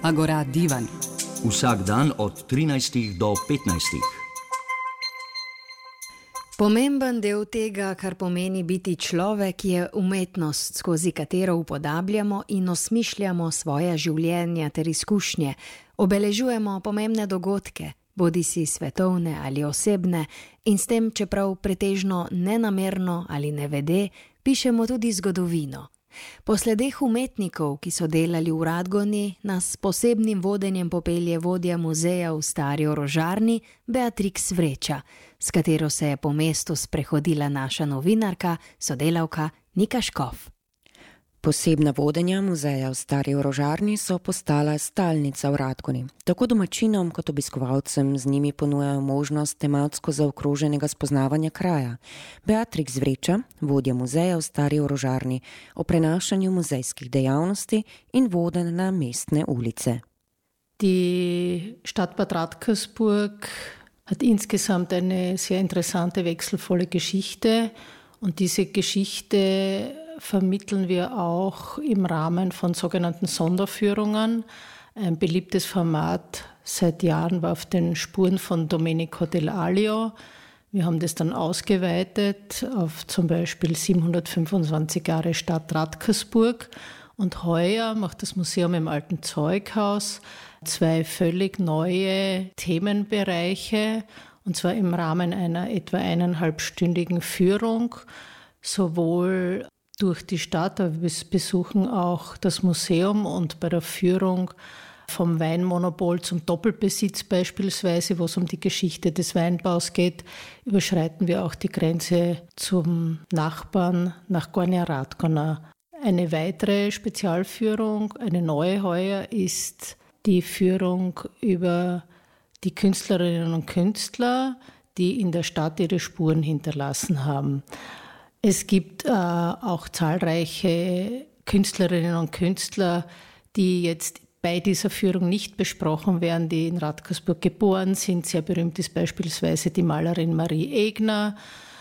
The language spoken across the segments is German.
Agora Divan. Vsak dan od 13 do 15. Pomemben del tega, kar pomeni biti človek, je umetnost, skozi katero upodabljamo in osmišljamo svoja življenja ter izkušnje, obeležujemo pomembne dogodke, bodisi svetovne ali osebne, in s tem, čeprav pretežno nenamerno ali nevede, pišemo tudi zgodovino. Po sledeh umetnikov, ki so delali v Radgoni, nas s posebnim vodenjem popelje vodja muzeja v Stari orožarni Beatrix Vreča, s katero se je po mestu sprehodila naša novinarka, sodelavka Nika Škof. Posebna vodenja muzeja v Stari orožarni so postala stalnica v Radgoni. Tako domačinom kot obiskovalcem z njimi ponujajo možnost tematsko zaokroženega spoznavanja kraja. Beatrix Vreča, vodja muzeja v Stari orožarni, o prenašanju muzejskih dejavnosti in vodenj na mestne ulice. Die Stadt Bad Radkersburg hat insgesamt eine sehr interessante, wechselvolle Geschichte und diese Geschichte vermitteln wir auch im Rahmen von sogenannten Sonderführungen. Ein beliebtes Format seit Jahren war auf den Spuren von Domenico Dell'Alio. Wir haben das dann ausgeweitet auf zum Beispiel 725 Jahre Stadt Radkersburg. Und heuer macht das Museum im Alten Zeughaus 2 völlig neue Themenbereiche, und zwar im Rahmen einer etwa 1,5-stündigen Führung, sowohl durch die Stadt, aber wir besuchen auch das Museum, und bei der Führung vom Weinmonopol zum Doppelbesitz beispielsweise, wo es um die Geschichte des Weinbaus geht, überschreiten wir auch die Grenze zum Nachbarn nach Gornja Radgona. Eine weitere Spezialführung, eine neue heuer, ist die Führung über die Künstlerinnen und Künstler, die in der Stadt ihre Spuren hinterlassen haben. Es gibt auch zahlreiche Künstlerinnen und Künstler, die jetzt bei dieser Führung nicht besprochen werden, die in Radkersburg geboren sind. Sehr berühmt ist beispielsweise die Malerin Marie Egner,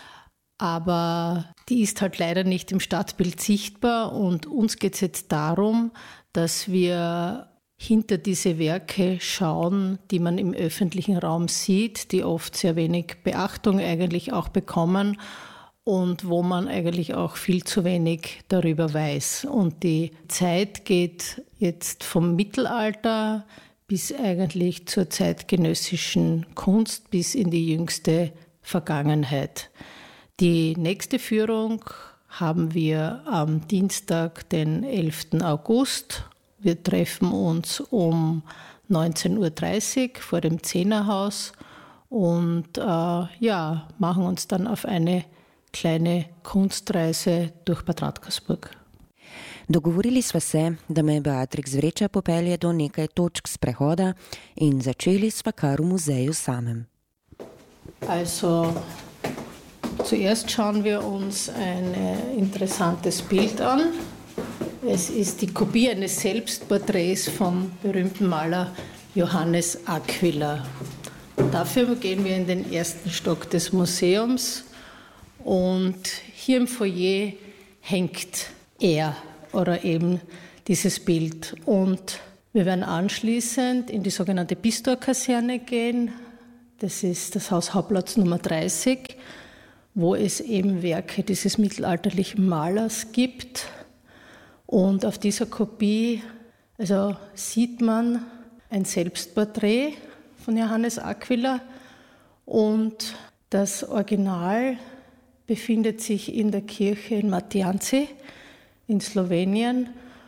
aber die ist halt leider nicht im Stadtbild sichtbar, und uns geht es jetzt darum, dass wir hinter diese Werke schauen, die man im öffentlichen Raum sieht, die oft sehr wenig Beachtung eigentlich auch bekommen und wo man eigentlich auch viel zu wenig darüber weiß. Und die Zeit geht jetzt vom Mittelalter bis eigentlich zur zeitgenössischen Kunst, bis in die jüngste Vergangenheit. Die nächste Führung haben wir am Dienstag, den 11. August. Wir treffen uns um 19.30 Uhr vor dem Zehnerhaus und machen uns dann auf eine kleine kunstreise durch Bad Radkersburg. Dogovorili sva se, da me Beatrix Vreča popelje do nekaj točk sprehoda in začeli sva kar v muzeju samem. Also, zuerst schauen wir uns ein interessantes Bild an. Es ist die Kopie eines Selbstporträts vom berühmten Maler Johannes Aquila. Dafür gehen wir in den ersten Stock des Museums. Und hier im Foyer hängt er oder eben dieses Bild. Und wir werden anschließend in die sogenannte Bistorkaserne gehen. Das ist das Haus Hauptplatz Nummer 30, wo es eben Werke dieses mittelalterlichen Malers gibt. Und auf dieser Kopie sieht man ein Selbstporträt von Johannes Aquila, und das Original befindet sich in der Kirche in Martianci in Slowenien,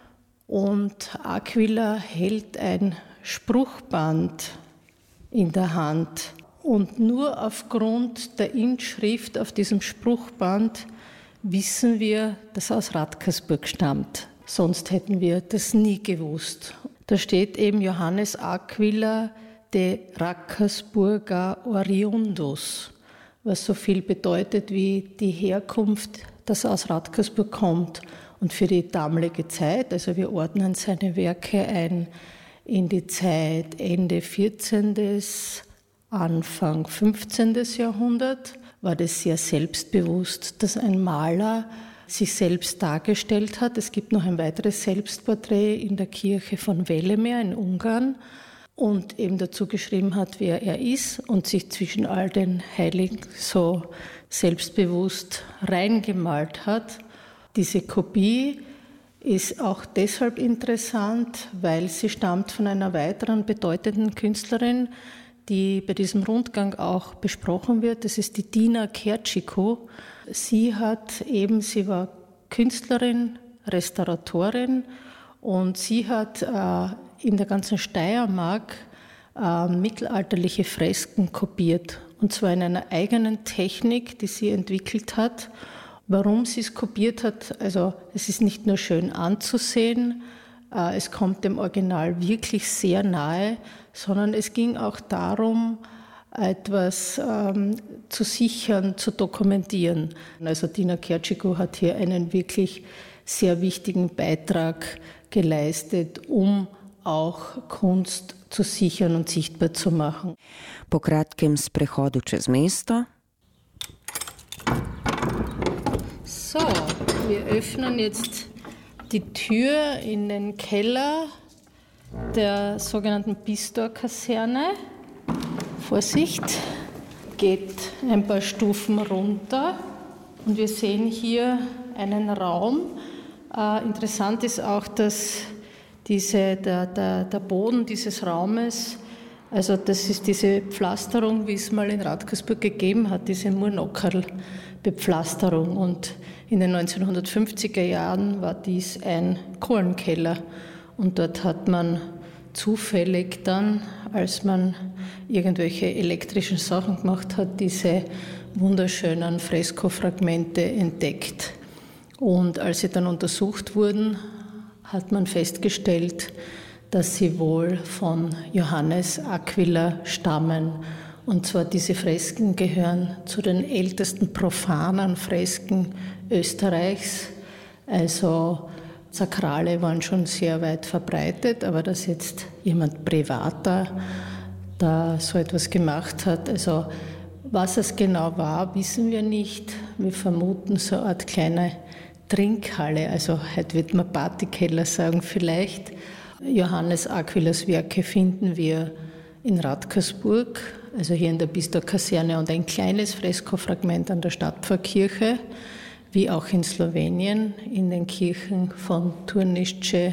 und Aquila hält ein Spruchband in der Hand. Und nur aufgrund der Inschrift auf diesem Spruchband wissen wir, dass er aus Radkersburg stammt. Sonst hätten wir das nie gewusst. Da steht eben Johannes Aquila de Radkersburga oriundus, was so viel bedeutet wie die Herkunft, dass er aus Radkersburg kommt. Und für die damalige Zeit, also wir ordnen seine Werke ein in die Zeit Ende 14., Anfang 15. Jahrhundert, war das sehr selbstbewusst, dass ein Maler sich selbst dargestellt hat. Es gibt noch ein weiteres Selbstporträt in der Kirche von Velemir in Ungarn und eben dazu geschrieben hat, wer er ist und sich zwischen all den Heiligen so selbstbewusst reingemalt hat. Diese Kopie ist auch deshalb interessant, weil sie stammt von einer weiteren bedeutenden Künstlerin, die bei diesem Rundgang auch besprochen wird. Das ist die Tina Kertschiko. Sie war Künstlerin, Restauratorin und sie hat in der ganzen Steiermark mittelalterliche Fresken kopiert. Und zwar in einer eigenen Technik, die sie entwickelt hat. Warum sie es kopiert hat, also es ist nicht nur schön anzusehen, es kommt dem Original wirklich sehr nahe, sondern es ging auch darum, etwas zu sichern, zu dokumentieren. Also Tina Kertschiko hat hier einen wirklich sehr wichtigen Beitrag geleistet, um auch Kunst zu sichern und sichtbar zu machen. Po kratkem sprehodu čez mesto. So, wir öffnen jetzt die Tür in den Keller der sogenannten Bistor-Kaserne. Vorsicht, geht ein paar Stufen runter und wir sehen hier einen Raum. Interessant ist auch, dass der Boden dieses Raumes, also das ist diese Pflasterung, wie es mal in Radkersburg gegeben hat, diese Murnockerl-Bepflasterung. Und in den 1950er Jahren war dies ein Kohlenkeller und dort hat man zufällig dann, als man irgendwelche elektrischen Sachen gemacht hat, diese wunderschönen Freskofragmente entdeckt. Und als sie dann untersucht wurden, hat man festgestellt, dass sie wohl von Johannes Aquila stammen. Und zwar diese Fresken gehören zu den ältesten profanen Fresken Österreichs. Also Sakrale waren schon sehr weit verbreitet, aber dass jetzt jemand Privater da so etwas gemacht hat, also was es genau war, wissen wir nicht. Wir vermuten so eine Art kleine Trinkhalle, also heute wird man Partykeller sagen vielleicht. Johannes Aquilas Werke finden wir in Radkersburg, also hier in der Bistor-Kaserne und ein kleines Freskofragment an der Stadtpfarrkirche, wie auch in Slowenien, in den Kirchen von Turnice,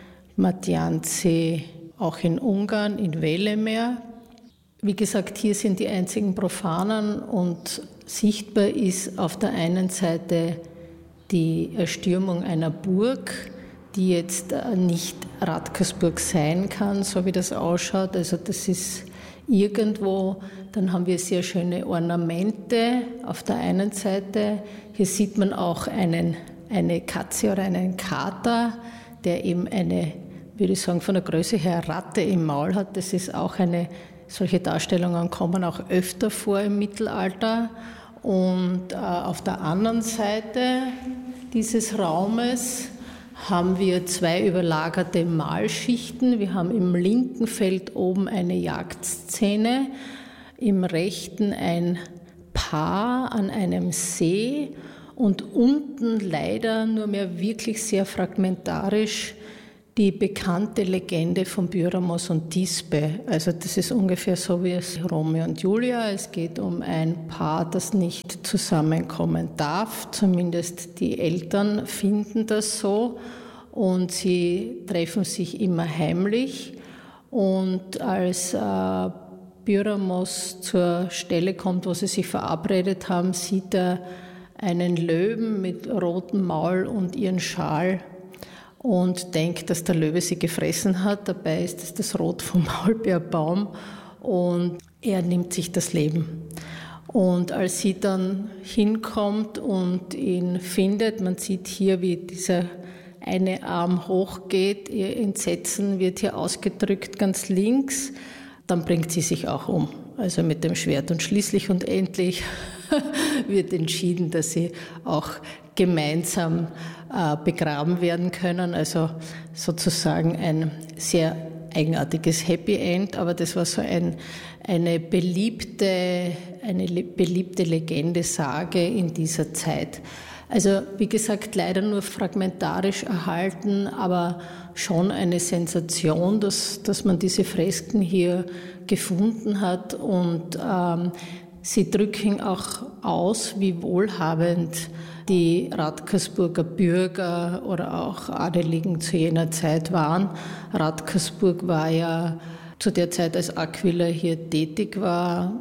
Matjanci, auch in Ungarn, in Velemir. Wie gesagt, hier sind die einzigen profanen und sichtbar ist auf der einen Seite die Erstürmung einer Burg, die jetzt nicht Radkersburg sein kann, so wie das ausschaut. Also das ist irgendwo. Dann haben wir sehr schöne Ornamente auf der einen Seite. Hier sieht man auch eine Katze oder einen Kater, der eben eine, würde ich sagen, von der Größe her Ratte im Maul hat. Das ist auch solche Darstellungen kommen auch öfter vor im Mittelalter. Und auf der anderen Seite dieses Raumes haben wir zwei überlagerte Malschichten. Wir haben im linken Feld oben eine Jagdszene, im rechten ein Paar an einem See und unten leider nur mehr wirklich sehr fragmentarisch die bekannte Legende von Byramos und Thisbe. Also das ist ungefähr so wie es Romeo und Julia. Es geht um ein Paar, das nicht zusammenkommen darf. Zumindest die Eltern finden das so. Und sie treffen sich immer heimlich. Und als Byramos zur Stelle kommt, wo sie sich verabredet haben, sieht er einen Löwen mit rotem Maul und ihren Schal und denkt, dass der Löwe sie gefressen hat. Dabei ist es das Rot vom Maulbeerbaum und er nimmt sich das Leben. Und als sie dann hinkommt und ihn findet, man sieht hier, wie dieser eine Arm hochgeht, ihr Entsetzen wird hier ausgedrückt ganz links, dann bringt sie sich auch um, also mit dem Schwert. Und schließlich und endlich wird entschieden, dass sie auch gemeinsam begraben werden können, also sozusagen ein sehr eigenartiges Happy End, aber das war so eine beliebte Legende, Sage in dieser Zeit. Also wie gesagt, leider nur fragmentarisch erhalten, aber schon eine Sensation, dass man diese Fresken hier gefunden hat. Und sie drücken auch aus, wie wohlhabend die Radkersburger Bürger oder auch Adeligen zu jener Zeit waren. Radkersburg war ja zu der Zeit, als Aquila hier tätig war,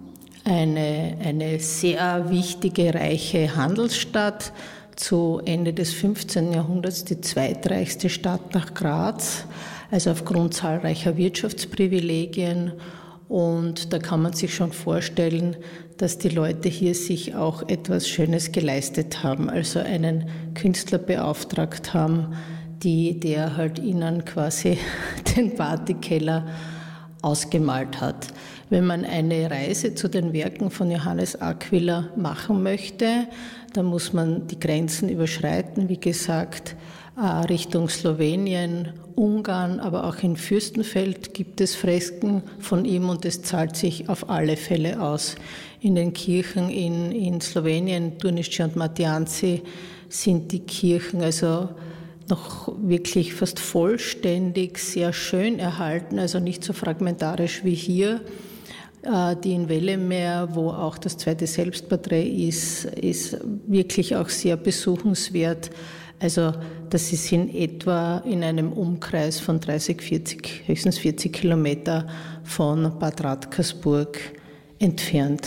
eine sehr wichtige, reiche Handelsstadt, zu Ende des 15. Jahrhunderts die zweitreichste Stadt nach Graz, also aufgrund zahlreicher Wirtschaftsprivilegien. Und da kann man sich schon vorstellen, dass die Leute hier sich auch etwas Schönes geleistet haben, also einen Künstler beauftragt haben, der halt ihnen quasi den Partykeller ausgemalt hat. Wenn man eine Reise zu den Werken von Johannes Aquila machen möchte, dann muss man die Grenzen überschreiten, wie gesagt, Richtung Slowenien, Ungarn, aber auch in Fürstenfeld gibt es Fresken von ihm und es zahlt sich auf alle Fälle aus. In den Kirchen in Slowenien, Turnice und Matianzi, sind die Kirchen also noch wirklich fast vollständig, sehr schön erhalten, also nicht so fragmentarisch wie hier. Die in Wellemeer, wo auch das zweite Selbstporträt ist wirklich auch sehr besuchenswert. Also das ist in etwa in einem Umkreis von 30, höchstens 40 Kilometer von Bad Radkersburg entfernt.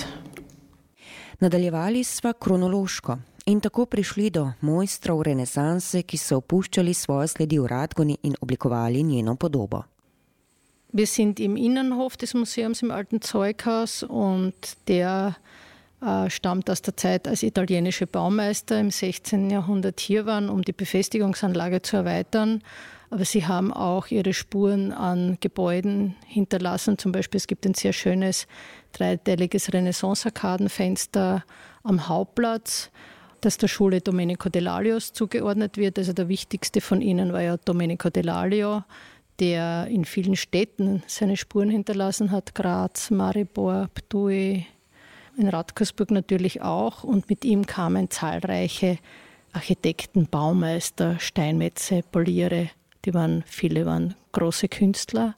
Nadaljevali sva kronološko in tako prišli do mojstrov renesanse, ki so opuščali svoje sledi v Radgoni in oblikovali njeno podobo. Wir sind im Innenhof des Museums im Alten Zeughaus und der stammt aus der Zeit, als italienische Baumeister im 16. Jahrhundert hier waren, um die Befestigungsanlage zu erweitern. Aber sie haben auch ihre Spuren an Gebäuden hinterlassen. Zum Beispiel es gibt ein sehr schönes dreiteiliges Renaissance-Arkadenfenster am Hauptplatz, das der Schule Domenico Dell'Alios zugeordnet wird. Also der wichtigste von ihnen war ja Domenico Dell'Alio, der in vielen Städten seine Spuren hinterlassen hat. Graz, Maribor, Ptuj, in Radkersburg natürlich auch. Und mit ihm kamen zahlreiche Architekten, Baumeister, Steinmetze, Poliere. Viele waren große Künstler.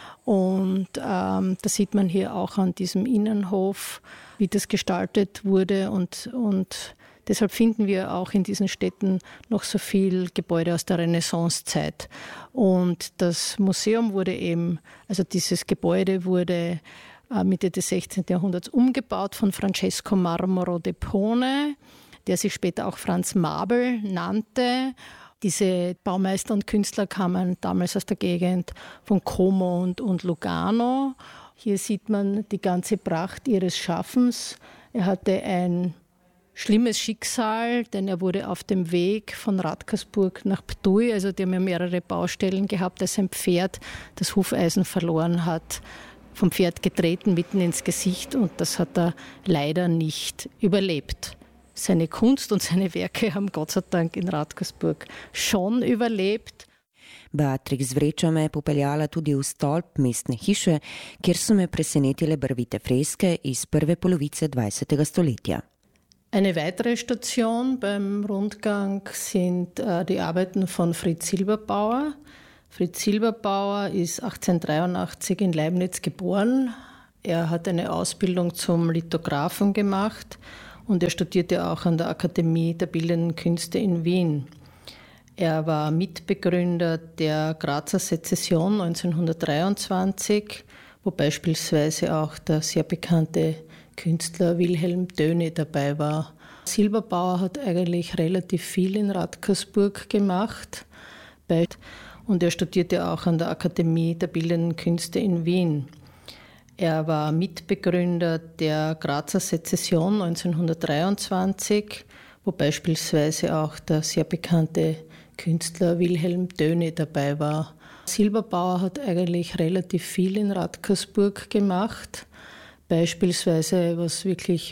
Und da sieht man hier auch an diesem Innenhof, wie das gestaltet wurde. Und deshalb finden wir auch in diesen Städten noch so viel Gebäude aus der Renaissancezeit. Und das Museum dieses Gebäude wurde Mitte des 16. Jahrhunderts umgebaut von Francesco Marmoro de Pone, der sich später auch Franz Mabel nannte. Diese Baumeister und Künstler kamen damals aus der Gegend von Como und Lugano. Hier sieht man die ganze Pracht ihres Schaffens. Er hatte ein schlimmes Schicksal, denn er wurde auf dem Weg von Radkersburg nach Ptuj, also die haben ja mehrere Baustellen gehabt, als sein Pferd das Hufeisen verloren hat, vom Pferd getreten, mitten ins Gesicht, und das hat er leider nicht überlebt. Seine Kunst und seine Werke haben Gott sei Dank in Radkersburg schon überlebt. Beatrix Vreča me je popeljala tudi v stolp mestne hiše, kjer so me presenetile barvite freske iz prve polovice 20. stoletja. Eine weitere Station beim Rundgang sind die Arbeiten von Fritz Silberbauer. Fritz Silberbauer ist 1883 in Leibniz geboren. Er hat eine Ausbildung zum Lithographen gemacht und er studierte auch an der Akademie der Bildenden Künste in Wien. Er war Mitbegründer der Grazer Sezession 1923, wo beispielsweise auch der sehr bekannte Künstler Wilhelm Döhne dabei war. Silberbauer hat eigentlich relativ viel in Radkersburg gemacht und er studierte auch an der Akademie der Bildenden Künste in Wien. Er war Mitbegründer der Grazer Sezession 1923, wo beispielsweise auch der sehr bekannte Künstler Wilhelm Döhne dabei war. Silberbauer hat eigentlich relativ viel in Radkersburg gemacht. Beispielsweise, was wirklich